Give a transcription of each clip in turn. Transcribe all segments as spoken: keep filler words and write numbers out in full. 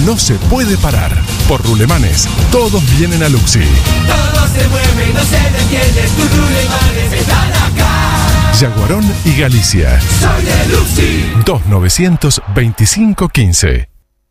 no se puede parar. Por Rulemanes, todos vienen a Luxi. Todo se mueve, no se detiene, tus Rulemanes están acá. Yaguarón y Galicia. Soy de Luxi. dos novecientos veinticinco quince.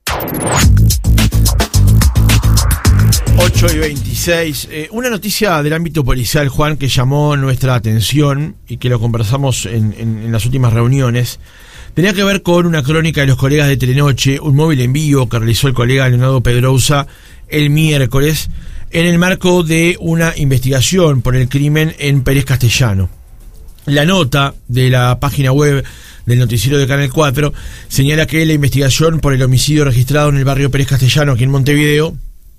ocho y veintiséis. Eh, una noticia del ámbito policial, Juan, que llamó nuestra atención y que lo conversamos en, en, en las últimas reuniones. Tenía que ver con una crónica de los colegas de Telenoche, un móvil en vivo que realizó el colega Leonardo Pedrosa el miércoles en el marco de una investigación por el crimen en Pérez Castellano. La nota de la página web del noticiero de Canal cuatro señala que la investigación por el homicidio registrado en el barrio Pérez Castellano, aquí en Montevideo,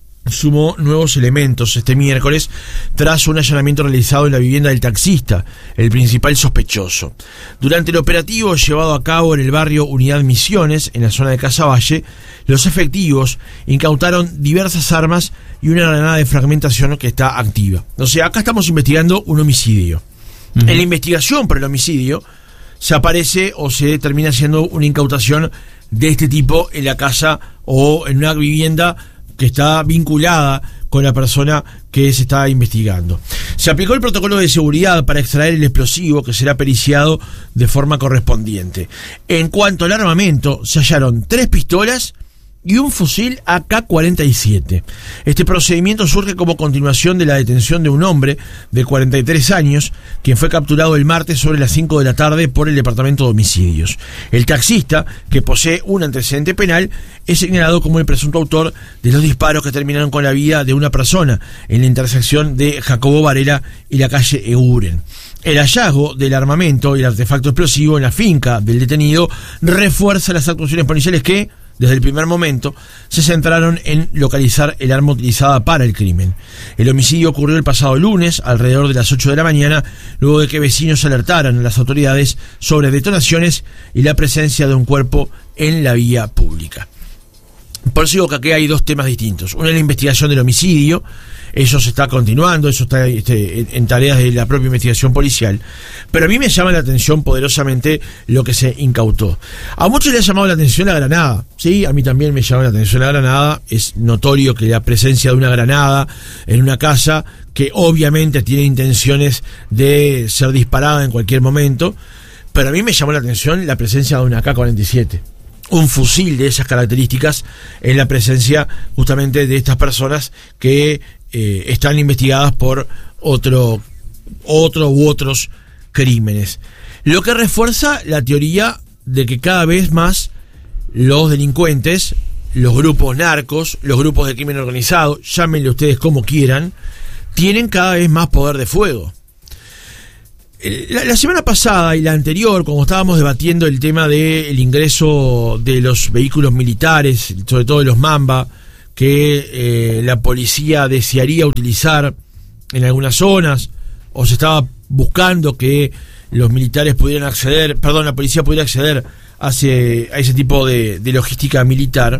sumó nuevos elementos este miércoles tras un allanamiento realizado en la vivienda del taxista, el principal sospechoso. Durante el operativo llevado a cabo en el barrio Unidad Misiones, en la zona de Casaballe, los efectivos incautaron diversas armas y una granada de fragmentación que está activa. O sea, acá estamos investigando un homicidio. Uh-huh. En la investigación por el homicidio se aparece o se termina haciendo una incautación de este tipo en la casa o en una vivienda que está vinculada con la persona que se está investigando. Se aplicó el protocolo de seguridad para extraer el explosivo, que será periciado de forma correspondiente. En cuanto al armamento, se hallaron tres pistolas y un fusil A K cuarenta y siete. Este procedimiento surge como continuación de la detención de un hombre de cuarenta y tres años, quien fue capturado el martes sobre las cinco de la tarde por el Departamento de Homicidios. El taxista, que posee un antecedente penal, es señalado como el presunto autor de los disparos que terminaron con la vida de una persona en la intersección de Jacobo Varela y la calle Eguren. El hallazgo del armamento y el artefacto explosivo en la finca del detenido refuerza las actuaciones policiales que, desde el primer momento, se centraron en localizar el arma utilizada para el crimen. El homicidio ocurrió el pasado lunes, alrededor de las ocho de la mañana, luego de que vecinos alertaran a las autoridades sobre detonaciones y la presencia de un cuerpo en la vía pública. Por eso digo que aquí hay dos temas distintos. Uno es la investigación del homicidio. Eso se está continuando, eso está este, en tareas de la propia investigación policial. Pero a mí me llama la atención poderosamente lo que se incautó. A muchos les ha llamado la atención la granada, ¿sí? A mí también me llama la atención la granada. Es notorio que la presencia de una granada en una casa que obviamente tiene intenciones de ser disparada en cualquier momento. Pero a mí me llamó la atención la presencia de una A K cuarenta y siete. Un fusil de esas características en la presencia justamente de estas personas que eh, están investigadas por otro, otro u otros crímenes. Lo que refuerza la teoría de que cada vez más los delincuentes, los grupos narcos, los grupos de crimen organizado, llámenle ustedes como quieran, tienen cada vez más poder de fuego. La, la semana pasada y la anterior, cuando estábamos debatiendo el tema del ingreso de los vehículos militares, sobre todo de los Mamba, que eh, la policía desearía utilizar en algunas zonas, o se estaba buscando que los militares pudieran acceder, perdón, la policía pudiera acceder a ese, a ese tipo de, de logística militar.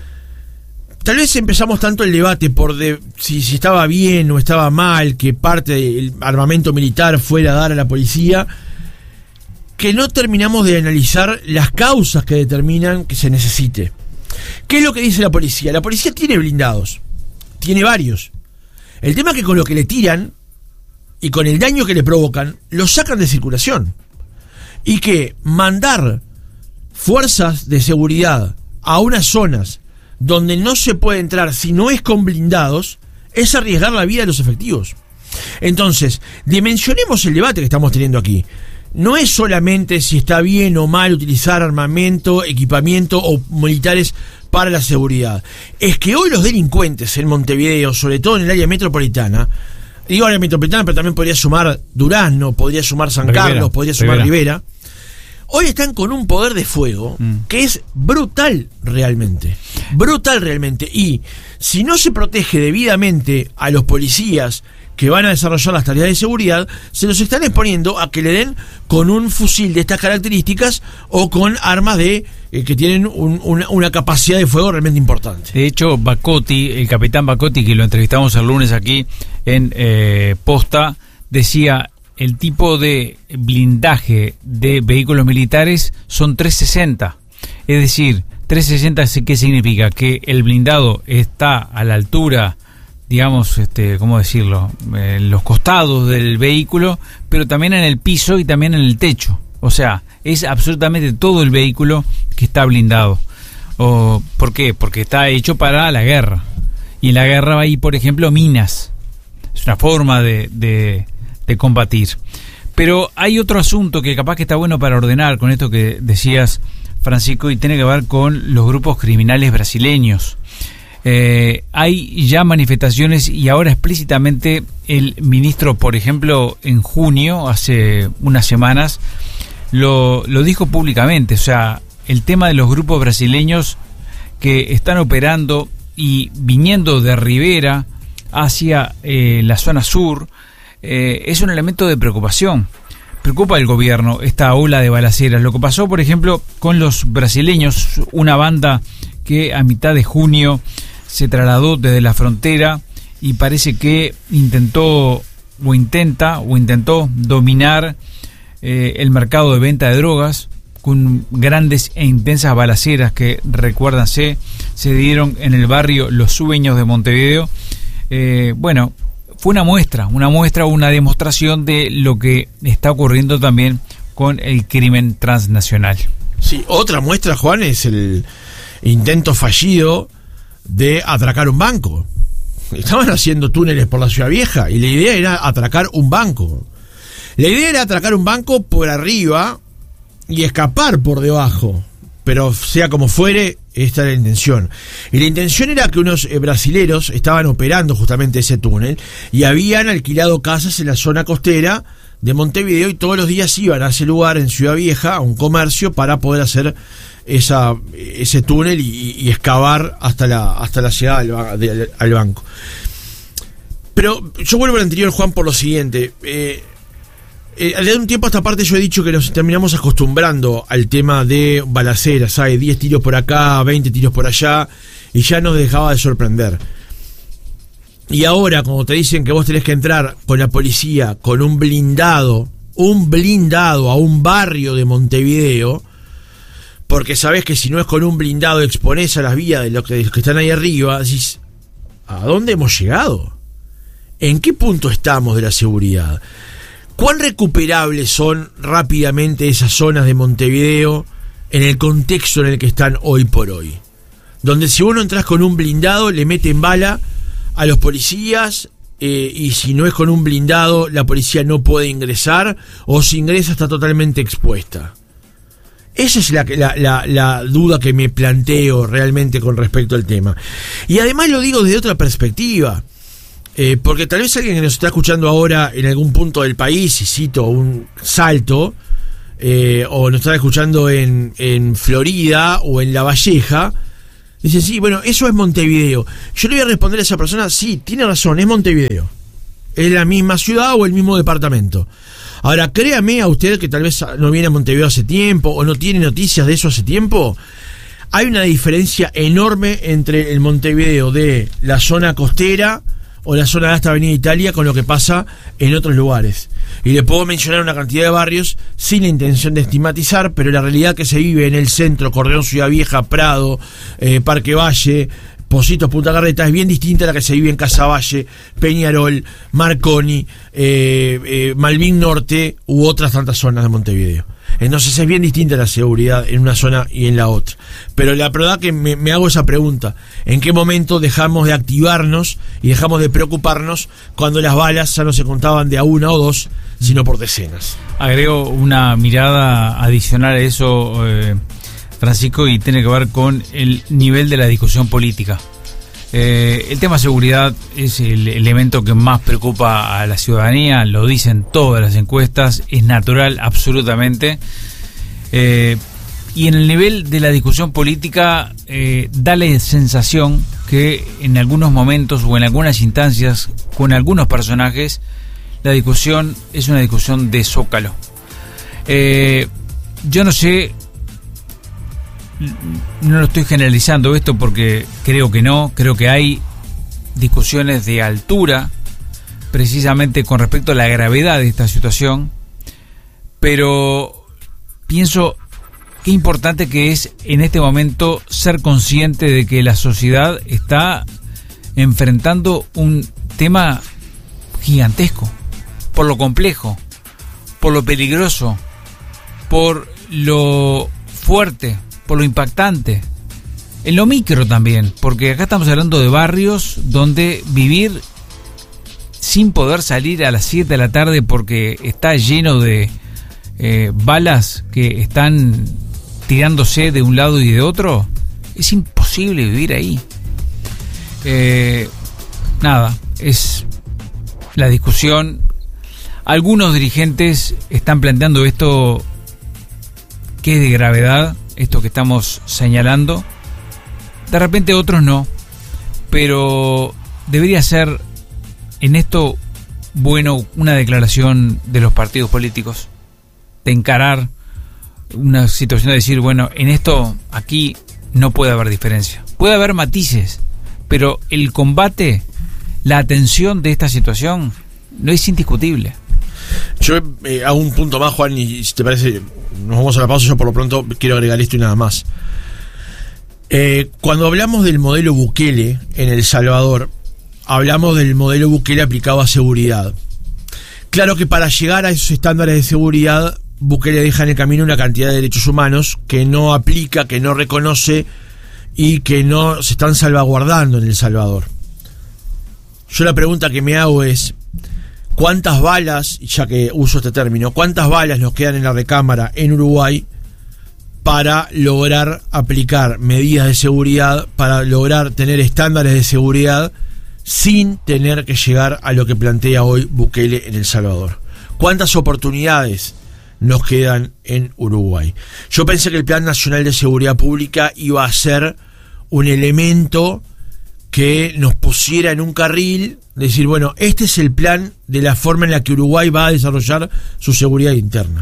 Tal vez empezamos tanto el debate por de, si, si estaba bien o estaba mal que parte del armamento militar fuera a dar a la policía, que no terminamos de analizar las causas que determinan que se necesite. ¿Qué es lo que dice la policía? La policía tiene blindados, tiene varios. El tema es que con lo que le tiran y con el daño que le provocan, los sacan de circulación. Y que mandar fuerzas de seguridad a unas zonas donde no se puede entrar si no es con blindados, es arriesgar la vida de los efectivos. Entonces, dimensionemos el debate que estamos teniendo aquí. No es solamente si está bien o mal utilizar armamento, equipamiento o militares para la seguridad. Es que hoy los delincuentes en Montevideo, sobre todo en el área metropolitana, digo área metropolitana, pero también podría sumar Durazno, podría sumar San Rivera, Carlos, podría sumar Rivera. Rivera, hoy están con un poder de fuego mm. que es brutal realmente, brutal realmente. Y si no se protege debidamente a los policías que van a desarrollar las tareas de seguridad, se los están exponiendo a que le den con un fusil de estas características o con armas de eh, que tienen un, una, una capacidad de fuego realmente importante. De hecho, Bacotti, el capitán Bacotti, que lo entrevistamos el lunes aquí en eh, Posta, decía: el tipo de blindaje de vehículos militares son trescientos sesenta, es decir, trescientos sesenta, ¿qué significa? Que el blindado está a la altura, digamos, este, ¿cómo decirlo? En los costados del vehículo, pero también en el piso y también en el techo. O sea, es absolutamente todo el vehículo que está blindado. O, ¿por qué? Porque está hecho para la guerra. Y en la guerra hay, por ejemplo, minas. Es una forma de, de, de combatir. Pero hay otro asunto que capaz que está bueno para ordenar con esto que decías, Francisco, y tiene que ver con los grupos criminales brasileños. Eh, hay ya manifestaciones y ahora explícitamente el ministro, por ejemplo, en junio, hace unas semanas, lo, lo dijo públicamente. O sea, el tema de los grupos brasileños que están operando y viniendo de Rivera hacia eh, la zona sur eh, es un elemento de preocupación. Preocupa al gobierno esta ola de balaceras. Lo que pasó, por ejemplo, con los brasileños, una banda que a mitad de junio se trasladó desde la frontera y parece que intentó o intenta o intentó dominar eh, el mercado de venta de drogas con grandes e intensas balaceras que, recuérdanse, se dieron en el barrio Los Sueños de Montevideo. Eh, bueno, fue una muestra, una muestra, una demostración de lo que está ocurriendo también con el crimen transnacional. Sí, otra muestra, Juan, es el intento fallido de atracar un banco. Estaban haciendo túneles por la Ciudad Vieja y la idea era atracar un banco. La idea era atracar un banco por arriba y escapar por debajo. Pero sea como fuere, esta era la intención. Y la intención era que unos eh, brasileros estaban operando justamente ese túnel y habían alquilado casas en la zona costera de Montevideo y todos los días iban a ese lugar en Ciudad Vieja, a un comercio, para poder hacer esa ese túnel y, y excavar hasta la hasta la llegada al, de, al banco. Pero yo vuelvo al anterior, Juan, por lo siguiente. Eh, eh, de un tiempo a esta parte yo he dicho que nos terminamos acostumbrando al tema de balaceras, ¿sabes? diez tiros por acá, veinte tiros por allá, y ya nos dejaba de sorprender. Y ahora, como te dicen que vos tenés que entrar con la policía, con un blindado, un blindado a un barrio de Montevideo, porque sabés que si no es con un blindado exponés a las vías de los que, de los que están ahí arriba, decís, ¿a dónde hemos llegado? ¿En qué punto estamos de la seguridad? ¿Cuán recuperables son rápidamente esas zonas de Montevideo en el contexto en el que están hoy por hoy? Donde si uno entras con un blindado, le meten bala a los policías, eh, y si no es con un blindado, la policía no puede ingresar, o si ingresa está totalmente expuesta. Esa es la, la, la, la duda que me planteo realmente con respecto al tema. Y además lo digo desde otra perspectiva, eh, porque tal vez alguien que nos está escuchando ahora en algún punto del país, y cito un Salto, eh, o nos está escuchando en, en Florida o en La Valleja, dice, sí, bueno, eso es Montevideo. Yo le voy a responder a esa persona, sí, tiene razón, es Montevideo. Es la misma ciudad o el mismo departamento. Ahora, créame a usted que tal vez no viene a Montevideo hace tiempo o no tiene noticias de eso hace tiempo. Hay una diferencia enorme entre el Montevideo de la zona costera o la zona de hasta Avenida Italia con lo que pasa en otros lugares. Y le puedo mencionar una cantidad de barrios sin la intención de estigmatizar, pero la realidad que se vive en el centro, Corleón, Ciudad Vieja, Prado, eh, Parque Valle, Positos, Punta Carreta, es bien distinta a la que se vive en Casaballe, Peñarol, Marconi, eh, eh, Malvin Norte u otras tantas zonas de Montevideo. Entonces es bien distinta la seguridad en una zona y en la otra. Pero la verdad que me, me hago esa pregunta: ¿en qué momento dejamos de activarnos y dejamos de preocuparnos cuando las balas ya no se contaban de a una o dos, sino por decenas? Agrego una mirada adicional a eso, eh, Francisco, y tiene que ver con el nivel de la discusión política. Eh, el tema seguridad es el elemento que más preocupa a la ciudadanía, lo dicen todas las encuestas, es natural absolutamente. Eh, y en el nivel de la discusión política eh, da la sensación que en algunos momentos o en algunas instancias, con algunos personajes, la discusión es una discusión de zócalo. Eh, yo no sé, no lo estoy generalizando esto porque creo que no, creo que hay discusiones de altura precisamente con respecto a la gravedad de esta situación, pero pienso qué importante que es en este momento ser consciente de que la sociedad está enfrentando un tema gigantesco, por lo complejo, por lo peligroso, por lo fuerte, por lo impactante, en lo micro también, porque acá estamos hablando de barrios donde vivir sin poder salir a las siete de la tarde porque está lleno de eh, balas que están tirándose de un lado y de otro, es imposible vivir ahí. Eh, nada, es la discusión. Algunos dirigentes están planteando esto que es de gravedad, esto que estamos señalando. De repente otros no, pero debería ser en esto bueno una declaración de los partidos políticos, de encarar una situación de decir, bueno, en esto aquí no puede haber diferencia, puede haber matices, pero el combate, la atención de esta situación no es indiscutible. Yo eh, hago un punto más, Juan, y si te parece nos vamos a la pausa. Yo por lo pronto quiero agregar esto y nada más. Eh, cuando hablamos del modelo Bukele en El Salvador, hablamos del modelo Bukele aplicado a seguridad. Claro que para llegar a esos estándares de seguridad, Bukele deja en el camino una cantidad de derechos humanos que no aplica, que no reconoce y que no se están salvaguardando en El Salvador. Yo la pregunta que me hago es, ¿cuántas balas, ya que uso este término, cuántas balas nos quedan en la recámara en Uruguay para lograr aplicar medidas de seguridad, para lograr tener estándares de seguridad sin tener que llegar a lo que plantea hoy Bukele en El Salvador? ¿Cuántas oportunidades nos quedan en Uruguay? Yo pensé que el Plan Nacional de Seguridad Pública iba a ser un elemento que nos pusiera en un carril, decir, bueno, este es el plan de la forma en la que Uruguay va a desarrollar su seguridad interna.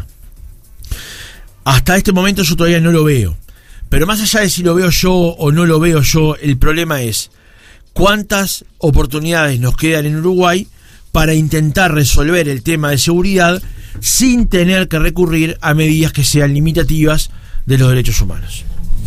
Hasta este momento yo todavía no lo veo. Pero más allá de si lo veo yo o no lo veo yo, el problema es cuántas oportunidades nos quedan en Uruguay para intentar resolver el tema de seguridad sin tener que recurrir a medidas que sean limitativas de los derechos humanos.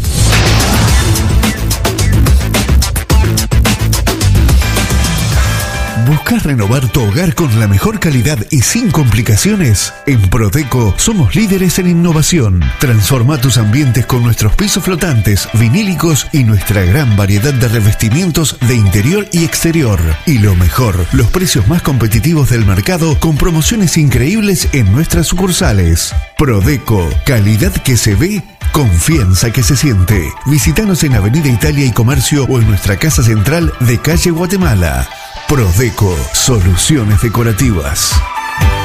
¿Buscas renovar tu hogar con la mejor calidad y sin complicaciones? En Prodeco somos líderes en innovación. Transforma tus ambientes con nuestros pisos flotantes, vinílicos y nuestra gran variedad de revestimientos de interior y exterior. Y lo mejor, los precios más competitivos del mercado con promociones increíbles en nuestras sucursales. Prodeco, calidad que se ve, confianza que se siente. Visítanos en Avenida Italia y Comercio o en nuestra casa central de calle Guatemala. Prodeco, soluciones decorativas.